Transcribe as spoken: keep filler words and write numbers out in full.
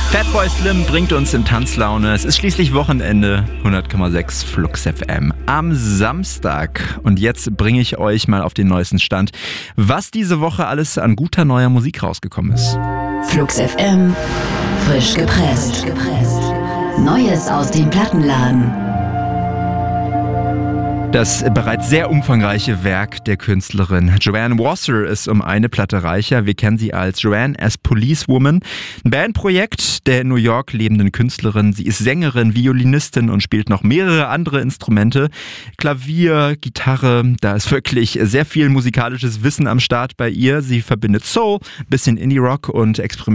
Fatboy Slim bringt uns in Tanzlaune. Es ist schließlich Wochenende. hundert Komma sechs Flux F M am Samstag. Und jetzt bringe ich euch mal auf den neuesten Stand, was diese Woche alles an guter neuer Musik rausgekommen ist. Flux F M, frisch gepresst. Neues aus dem Plattenladen. Das bereits sehr umfangreiche Werk der Künstlerin Joanne Wasser ist um eine Platte reicher. Wir kennen sie als Joanne as Policewoman. Ein Bandprojekt der in New York lebenden Künstlerin. Sie ist Sängerin, Violinistin und spielt noch mehrere andere Instrumente. Klavier, Gitarre, da ist wirklich sehr viel musikalisches Wissen am Start bei ihr. Sie verbindet Soul, bisschen Indie-Rock und Experiment